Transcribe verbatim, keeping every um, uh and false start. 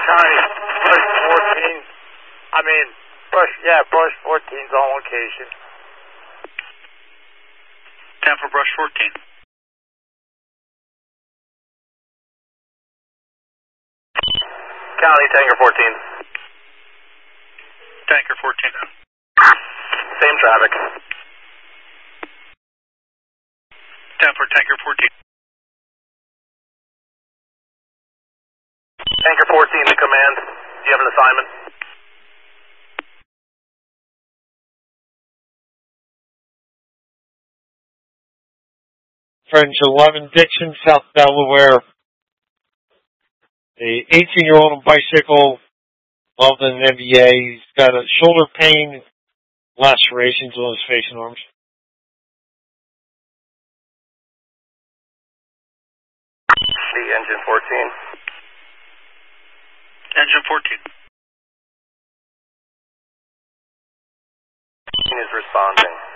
Connie, Brush fourteen. I mean, Brush, yeah, Brush fourteen's on location. ten for Brush fourteen. County, Tanker fourteen. Tanker fourteen. Same traffic. ten for Tanker fourteen. Tanker fourteen to command. Do you have an assignment? French eleven Dixon, South Delaware. A eighteen-year-old on a bicycle, involved in an N B A. He's got a shoulder pain, lacerations on his face and arms. The engine fourteen. Engine fourteen. Is responding.